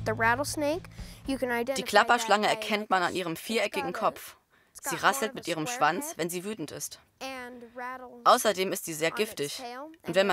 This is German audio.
Die Klapperschlange erkennt man an ihrem viereckigen Kopf. Sie rasselt mit ihrem Schwanz, wenn sie wütend ist. Außerdem ist sie sehr giftig. Und wenn man